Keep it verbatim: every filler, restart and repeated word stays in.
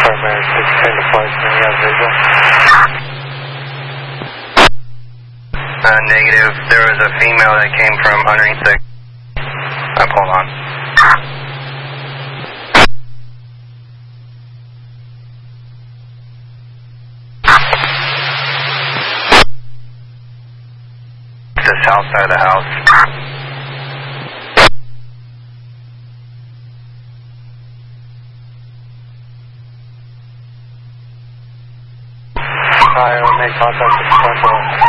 Primary six ten to flight, you have visual? Uh, negative. There was a female that came from underneath the... Uh, hold on. The south side of the house. Alright, we'll make contact with the front door.